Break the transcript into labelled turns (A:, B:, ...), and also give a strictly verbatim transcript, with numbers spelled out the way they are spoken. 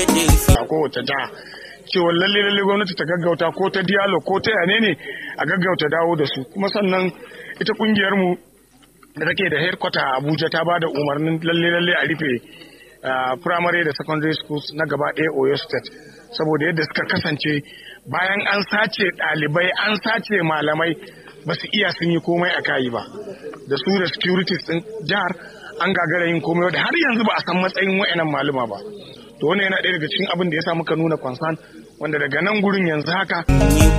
A: a kowace jiha cewa lalle lalle gwamnati ta gaggauta ko ta dialogue ko ta yane ne a gaggauta dawo da su. Kuma sannan ita kungiyar mu da take da headquarter a Abuja ta bada umarnin lalle lalle a rufe primary da secondary schools na gaba ɗaya Oyo State saboda yadda suka kasance bayan an sace ɗalibai an sace malamai ba su iya sun yi komai a kayi ba da su da securities din jihar an gagara yin komai da har yanzu ba a san matsayin wayannan maluma ba. To wannan yana ɗaya daga cikin abin da ya sa muka nuna concern wanda daga nan gurin yanzu haka